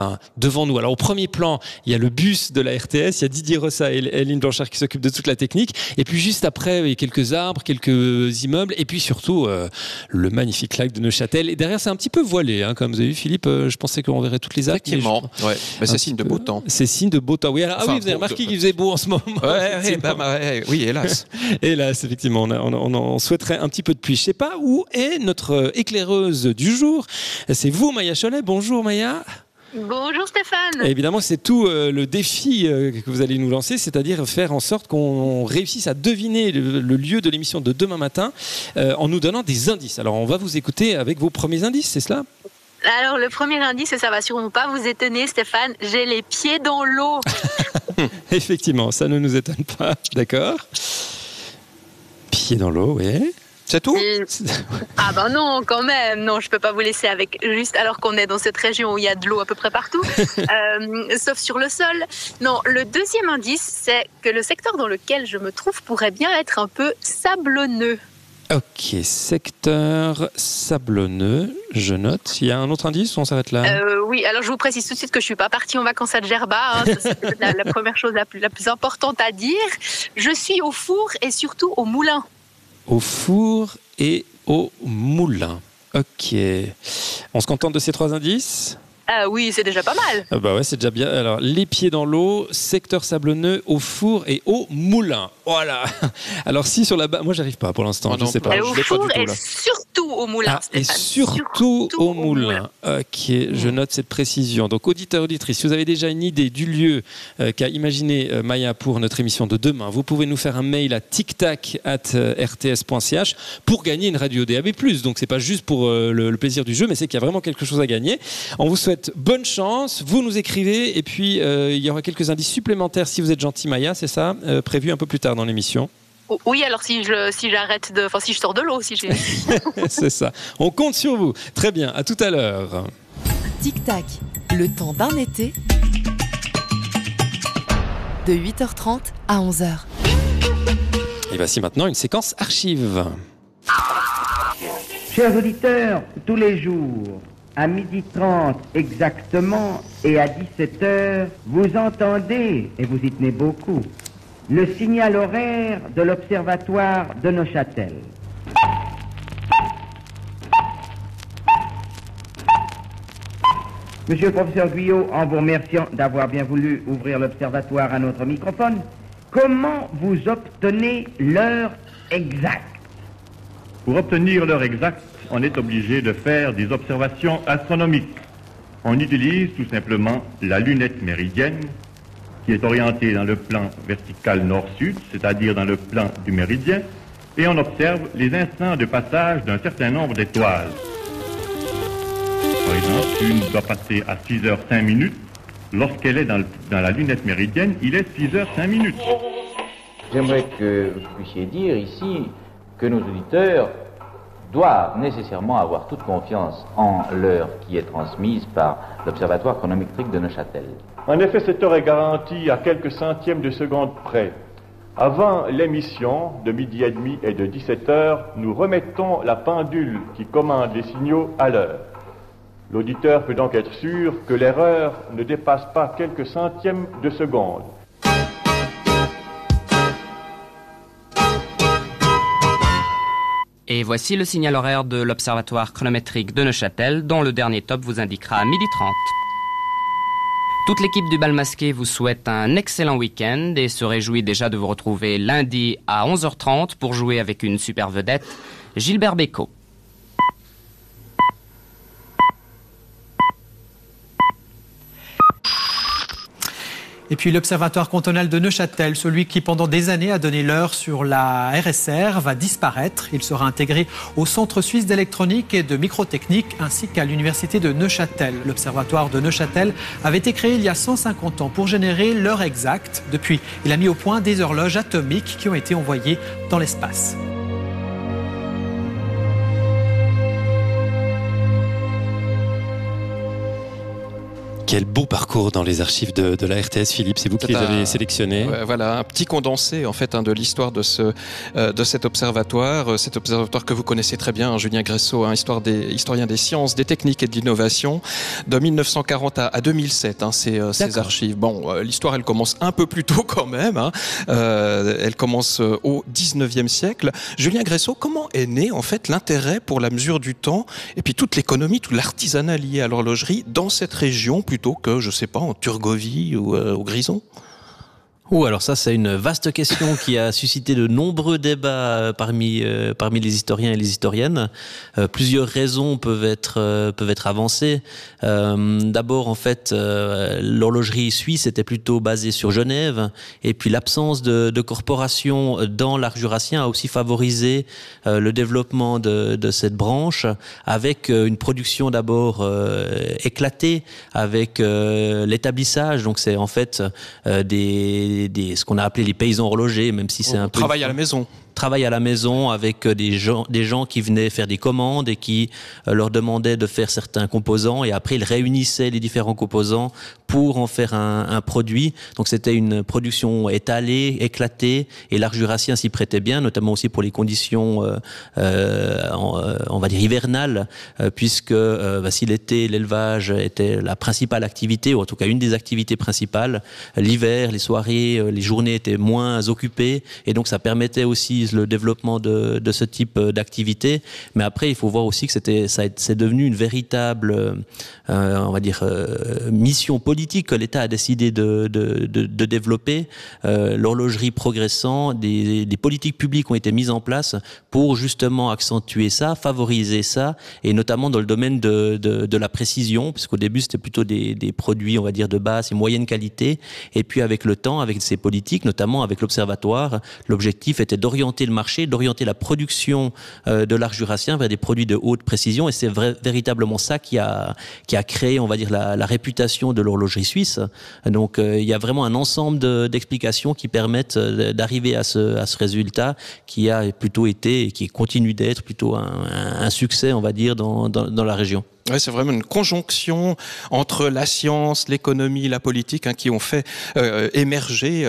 devant nous. Alors au premier plan, il y a le bus de la RTS, il y a Didier Ressa et Eline Blanchard qui s'occupent de toute la technique. Et puis juste après, il y a quelques arbres, quelques immeubles, et puis surtout le magnifique lac de Neuchâtel. Et derrière, c'est un petit peu voilé, hein, comme vous avez vu, Philippe. Je pensais qu'on verrait toutes les arbres. Effectivement, ouais. Mais c'est signe de beau temps. C'est signe de beau temps. Oui, alors, oui, vous avez remarqué qu'il faisait beau en ce moment. Oui, hélas. Hélas, effectivement, on souhaiterait un petit peu de pluie. Je ne sais pas où est notre éclaireuse du jour. C'est vous, Maya Cholet. Bonjour, Maya. Bonjour Stéphane. Et évidemment, c'est tout le défi que vous allez nous lancer, c'est-à-dire faire en sorte qu'on réussisse à deviner le lieu de l'émission de demain matin en nous donnant des indices. Alors, on va vous écouter avec vos premiers indices, c'est cela ? Alors, le premier indice, et ça va sûrement pas vous étonner Stéphane, j'ai les pieds dans l'eau. Effectivement, ça ne nous étonne pas, d'accord ? Pieds dans l'eau, oui. C'est tout ? Ah ben non, quand même. Non, je peux pas vous laisser avec juste alors qu'on est dans cette région où il y a de l'eau à peu près partout, sauf sur le sol. Non, le deuxième indice, c'est que le secteur dans lequel je me trouve pourrait bien être un peu sablonneux. Ok, secteur sablonneux, je note. Il y a un autre indice ou on s'arrête là ? Oui, alors je vous précise tout de suite que je suis pas partie en vacances à Djerba. Hein, ça, c'est peut-être la première chose la plus importante à dire. Je suis au four et surtout au moulin. Au four et au moulin. Ok. On se contente de ces trois indices ? Oui, c'est déjà pas mal. Bah ouais, c'est déjà bien. Alors, les pieds dans l'eau, secteur sablonneux, au four et au moulin. Voilà. Alors, si sur la base... Moi, j'arrive pas pour l'instant, je sais pas. Au four et surtout au moulin, et surtout au moulin. Ok, je note cette précision. Donc, auditeurs, auditrices, si vous avez déjà une idée du lieu qu'a imaginé Maya pour notre émission de demain, vous pouvez nous faire un mail à tictac@rts.ch pour gagner une radio DAB+. Donc, c'est pas juste pour le plaisir du jeu, mais c'est qu'il y a vraiment quelque chose à gagner. On vous souhaite bonne chance, vous nous écrivez et puis il y aura quelques indices supplémentaires si vous êtes gentil Maya, c'est ça, prévu un peu plus tard dans l'émission. Oui, alors si je sors de l'eau, si j'ai... C'est ça, on compte sur vous. Très bien, à tout à l'heure. Tic Tac, le temps d'un été de 8h30 à 11h. Et voici maintenant une séquence archive. Chers auditeurs, tous les jours à 12h30 exactement et à 17h, vous entendez, et vous y tenez beaucoup, le signal horaire de l'Observatoire de Neuchâtel. Monsieur le professeur Guyot, en vous remerciant d'avoir bien voulu ouvrir l'Observatoire à notre microphone, comment vous obtenez l'heure exacte ? Pour obtenir l'heure exacte, on est obligé de faire des observations astronomiques. On utilise tout simplement la lunette méridienne qui est orientée dans le plan vertical nord-sud, c'est-à-dire dans le plan du méridien, et on observe les instants de passage d'un certain nombre d'étoiles. Par exemple, une doit passer à 6h05. Lorsqu'elle est dans la lunette méridienne, il est 6h05. J'aimerais que vous puissiez dire ici que nos auditeurs doivent nécessairement avoir toute confiance en l'heure qui est transmise par l'Observatoire chronométrique de Neuchâtel. En effet, cette heure est garantie à quelques centièmes de seconde près. Avant l'émission de 12h30 et de 17h, nous remettons la pendule qui commande les signaux à l'heure. L'auditeur peut donc être sûr que l'erreur ne dépasse pas quelques centièmes de seconde. Et voici le signal horaire de l'Observatoire chronométrique de Neuchâtel, dont le dernier top vous indiquera à 12h30. Toute l'équipe du Bal Masqué vous souhaite un excellent week-end et se réjouit déjà de vous retrouver lundi à 11h30 pour jouer avec une super vedette, Gilbert Bécaud. Et puis l'Observatoire cantonal de Neuchâtel, celui qui pendant des années a donné l'heure sur la RSR, va disparaître. Il sera intégré au Centre suisse d'électronique et de microtechnique ainsi qu'à l'Université de Neuchâtel. L'Observatoire de Neuchâtel avait été créé il y a 150 ans pour générer l'heure exacte. Depuis, il a mis au point des horloges atomiques qui ont été envoyées dans l'espace. Quel beau parcours dans les archives de la RTS, Philippe. C'est vous qui les avez sélectionnés. Voilà, un petit condensé en fait de l'histoire de cet observatoire que vous connaissez très bien, Julien Gressot, historien des sciences, des techniques et de l'innovation, de 1940 à 2007. Ces archives. Bon, l'histoire elle commence un peu plus tôt quand même. Elle commence au 19e siècle. Julien Gressot, comment est né en fait l'intérêt pour la mesure du temps et puis toute l'économie, tout l'artisanat lié à l'horlogerie dans cette région plutôt que, je sais pas, en Turgovie ou au Grison? Alors ça, c'est une vaste question qui a suscité de nombreux débats parmi les historiens et les historiennes. Plusieurs raisons peuvent être avancées. D'abord, en fait, l'horlogerie suisse était plutôt basée sur Genève, et puis l'absence de corporations dans l'art jurassien a aussi favorisé le développement de cette branche, avec une production d'abord éclatée, avec l'établissage. Donc c'est en fait ce qu'on a appelé les paysans horlogers, même si c'est un peu... Travail à la maison. Travail à la maison avec des gens qui venaient faire des commandes et qui leur demandaient de faire certains composants, et après ils réunissaient les différents composants pour en faire un produit. Donc c'était une production étalée, éclatée, et l'art jurassien s'y prêtait bien, notamment aussi pour les conditions on va dire hivernales, puisque si l'été l'élevage était la principale activité, ou en tout cas une des activités principales, l'hiver, les soirées, les journées étaient moins occupées, et donc ça permettait aussi le développement de ce type d'activité. Mais après, il faut voir aussi que c'est devenu une véritable, on va dire, mission politique que l'État a décidé de développer. L'horlogerie progressant, des politiques publiques ont été mises en place pour justement accentuer ça, favoriser ça, et notamment dans le domaine de la précision, puisqu'au début c'était plutôt des produits, on va dire, de basse et moyenne qualité. Et puis avec le temps, avec ces politiques, notamment avec l'Observatoire, l'objectif était d'orienter le marché, d'orienter la production de l'art jurassien vers des produits de haute précision, et c'est véritablement ça qui a créé, on va dire, la réputation de l'horlogerie suisse. Donc il y a vraiment un ensemble d'explications qui permettent d'arriver à ce résultat qui a plutôt été et qui continue d'être plutôt un succès, on va dire, dans la région. Ouais, c'est vraiment une conjonction entre la science, l'économie, la politique qui ont fait émerger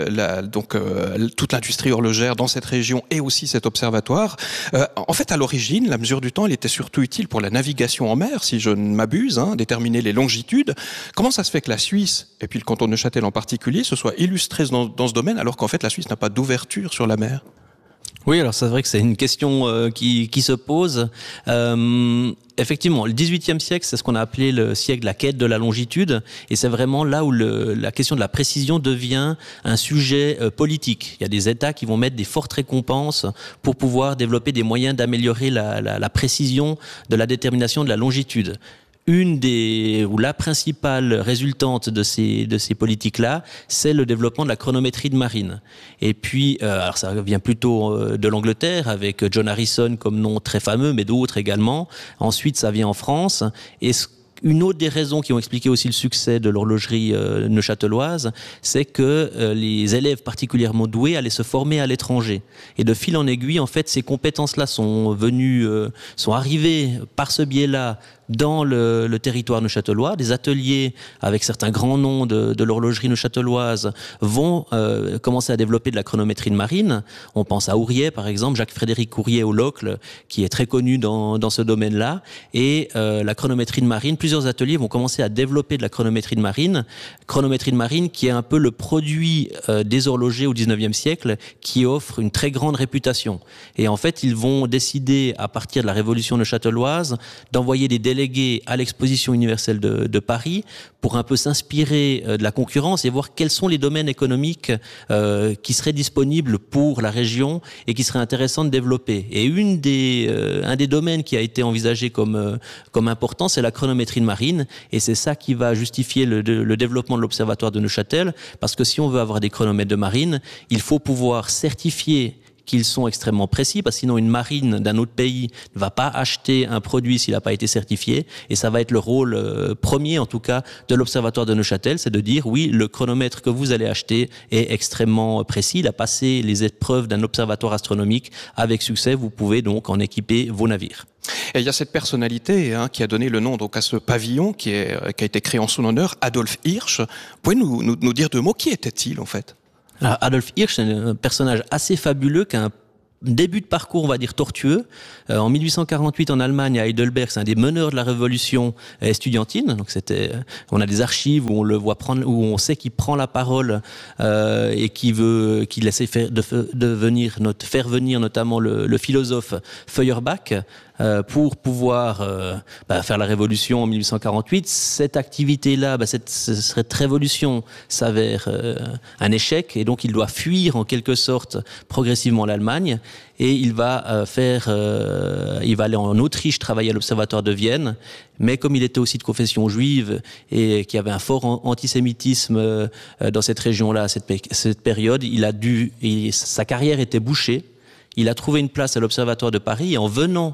toute l'industrie horlogère dans cette région et aussi cet observatoire. En fait, à l'origine, la mesure du temps, elle était surtout utile pour la navigation en mer, si je ne m'abuse, déterminer les longitudes. Comment ça se fait que la Suisse, et puis le canton de Neuchâtel en particulier, se soit illustré dans ce domaine, alors qu'en fait la Suisse n'a pas d'ouverture sur la mer? Oui, alors c'est vrai que c'est une question qui se pose. Effectivement, le XVIIIe siècle, c'est ce qu'on a appelé le siècle de la quête de la longitude, et c'est vraiment là où la question de la précision devient un sujet politique. Il y a des États qui vont mettre des fortes récompenses pour pouvoir développer des moyens d'améliorer la précision de la détermination de la longitude. La principale résultante de ces politiques-là, c'est le développement de la chronométrie de marine. Et puis, alors ça vient plutôt de l'Angleterre, avec John Harrison comme nom très fameux, mais d'autres également. Ensuite, ça vient en France. Et une autre des raisons qui ont expliqué aussi le succès de l'horlogerie neuchâteloise, c'est que les élèves particulièrement doués allaient se former à l'étranger. Et de fil en aiguille, en fait, ces compétences-là sont arrivées par ce biais-là dans le territoire neuchâtelois. Des ateliers avec certains grands noms de l'horlogerie neuchâteloise vont commencer à développer de la chronométrie de marine. On pense à Ouriet, par exemple, Jacques-Frédéric Ouriet au Locle, qui est très connu dans ce domaine-là. Et la chronométrie de marine, plusieurs ateliers vont commencer à développer de la chronométrie de marine qui est un peu le produit des horlogers au XIXe siècle, qui offre une très grande réputation. Et en fait, ils vont décider, à partir de la Révolution neuchâteloise, d'envoyer des délégués à l'exposition universelle de Paris pour un peu s'inspirer de la concurrence et voir quels sont les domaines économiques qui seraient disponibles pour la région et qui seraient intéressants de développer. Et un des domaines qui a été envisagé comme important, c'est la chronométrie de marine, et c'est ça qui va justifier le développement de l'observatoire de Neuchâtel, parce que si on veut avoir des chronomètres de marine, il faut pouvoir certifier qu'ils sont extrêmement précis, parce que sinon une marine d'un autre pays ne va pas acheter un produit s'il n'a pas été certifié, et ça va être le rôle premier, en tout cas, de l'Observatoire de Neuchâtel, c'est de dire, oui, le chronomètre que vous allez acheter est extrêmement précis, il a passé les épreuves d'un observatoire astronomique avec succès, vous pouvez donc en équiper vos navires. Et il y a cette personnalité qui a donné le nom donc à ce pavillon qui a été créé en son honneur, Adolf Hirsch. Vous pouvez nous dire deux mots, qui était-il en fait? Alors, Adolf Hirsch, c'est un personnage assez fabuleux qui a un début de parcours, on va dire, tortueux. En 1848, en Allemagne, à Heidelberg, c'est un des meneurs de la révolution estudiantine. Donc on a des archives où on le voit prendre, où on sait qu'il prend la parole et qu'il essaie faire venir notamment le philosophe Feuerbach. Pour pouvoir faire la révolution en 1848. Cette activité-là, cette révolution s'avère un échec, et donc il doit fuir en quelque sorte progressivement l'Allemagne, et il va aller en Autriche travailler à l'Observatoire de Vienne, mais comme il était aussi de confession juive et qu'il y avait un fort antisémitisme dans cette région-là à cette période, sa carrière était bouchée. Il a trouvé une place à l'Observatoire de Paris, et en venant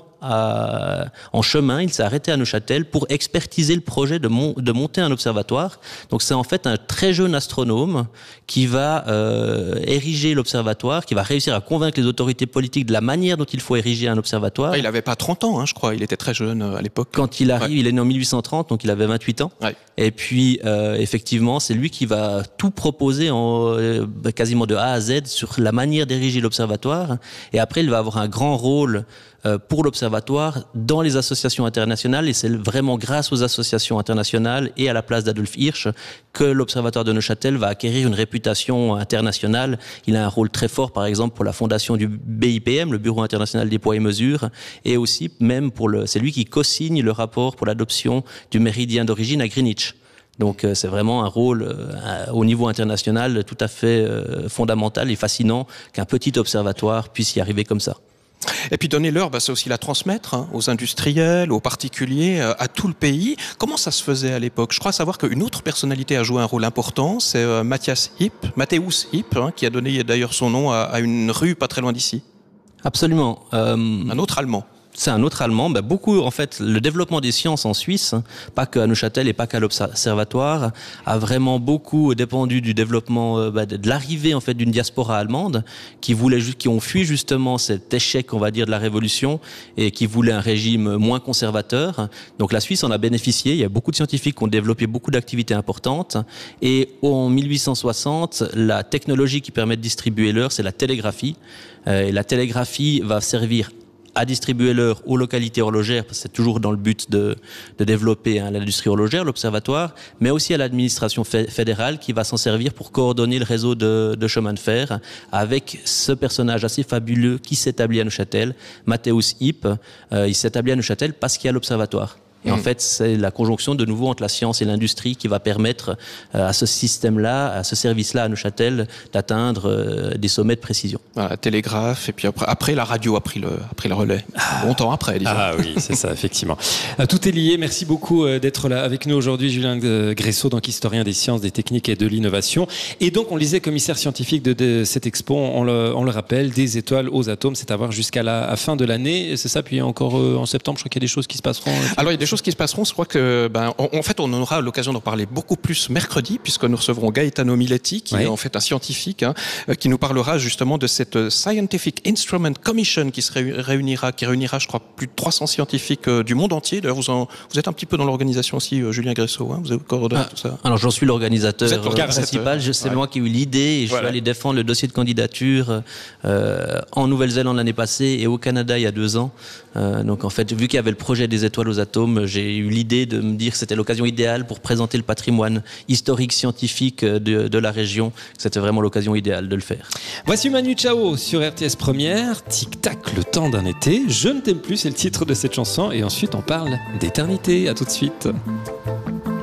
en chemin, il s'est arrêté à Neuchâtel pour expertiser le projet de monter un observatoire. Donc c'est en fait un très jeune astronome qui va ériger l'observatoire, qui va réussir à convaincre les autorités politiques de la manière dont il faut ériger un observatoire. Il n'avait pas 30 ans, je crois, il était très jeune à l'époque. Quand il arrive, il est né en 1830, donc il avait 28 ans. Ouais. Et puis, effectivement, c'est lui qui va tout proposer quasiment de A à Z sur la manière d'ériger l'observatoire. Et après, il va avoir un grand rôle pour l'Observatoire dans les associations internationales, et c'est vraiment grâce aux associations internationales et à la place d'Adolf Hirsch que l'Observatoire de Neuchâtel va acquérir une réputation internationale. Il a un rôle très fort, par exemple, pour la fondation du BIPM, le Bureau international des poids et mesures, et aussi même c'est lui qui co-signe le rapport pour l'adoption du méridien d'origine à Greenwich. Donc c'est vraiment un rôle au niveau international tout à fait fondamental et fascinant qu'un petit observatoire puisse y arriver comme ça. Et puis donner l'heure, c'est aussi la transmettre aux industriels, aux particuliers, à tout le pays. Comment ça se faisait à l'époque? Je crois savoir qu'une autre personnalité a joué un rôle important, c'est Matthäus Hipp, qui a donné d'ailleurs son nom à une rue pas très loin d'ici. Absolument. Un autre Allemand. C'est un autre Allemand. Beaucoup, en fait, le développement des sciences en Suisse, pas qu'à Neuchâtel et pas qu'à l'Observatoire, a vraiment beaucoup dépendu du développement, de l'arrivée, en fait, d'une diaspora allemande qui ont fui justement cet échec, on va dire, de la Révolution, et qui voulait un régime moins conservateur. Donc la Suisse en a bénéficié. Il y a beaucoup de scientifiques qui ont développé beaucoup d'activités importantes. Et en 1860, la technologie qui permet de distribuer l'heure, c'est la télégraphie. Et la télégraphie va servir à distribuer l'heure aux localités horlogères, parce que c'est toujours dans le but de développer l'industrie horlogère, l'observatoire, mais aussi à l'administration fédérale qui va s'en servir pour coordonner le réseau de chemin de fer avec ce personnage assez fabuleux qui s'établit à Neuchâtel, Matthäus Hipp. Il s'établit à Neuchâtel parce qu'il y a l'observatoire. Et en fait, c'est la conjonction de nouveau entre la science et l'industrie qui va permettre à ce système-là, à ce service-là à Neuchâtel, d'atteindre des sommets de précision. Voilà, télégraphe, et puis après la radio a pris le relais. Longtemps après, disons. Ah oui, c'est ça, effectivement. Tout est lié. Merci beaucoup d'être là avec nous aujourd'hui, Julien Gresso, donc historien des sciences, des techniques et de l'innovation. Et donc, on le disait, commissaire scientifique de cette expo, on le rappelle, des étoiles aux atomes, c'est à voir jusqu'à la fin de l'année. C'est ça, puis encore en septembre, je crois qu'il y a des choses qui se passeront. Alors, il y a des choses qui se passeront. Je crois que, en fait, on aura l'occasion d'en parler beaucoup plus mercredi, puisque nous recevrons Gaetano Miletti, qui est en fait un scientifique, qui nous parlera justement de cette Scientific Instrument Commission qui réunira, je crois, plus de 300 scientifiques du monde entier. D'ailleurs, vous êtes un petit peu dans l'organisation aussi, Julien Gresso, vous avez coordonné tout ça. Alors, j'en suis l'organisateur principal. C'est moi qui ai eu l'idée, et je suis allé défendre le dossier de candidature en Nouvelle-Zélande l'année passée et au Canada il y a 2 ans. Donc, en fait, vu qu'il y avait le projet des étoiles aux atomes, j'ai eu l'idée de me dire que c'était l'occasion idéale pour présenter le patrimoine historique, scientifique de la région. C'était vraiment l'occasion idéale de le faire. Voici Manu Chao sur RTS Première. Tic-tac, le temps d'un été. Je ne t'aime plus, c'est le titre de cette chanson. Et ensuite, on parle d'éternité. À tout de suite.